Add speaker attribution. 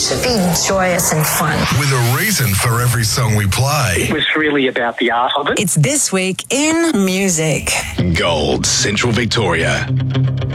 Speaker 1: to be joyous and fun.
Speaker 2: With a reason for every song we play.
Speaker 3: It was really about the art of it.
Speaker 4: It's This Week in Music.
Speaker 2: Gold, Central Victoria.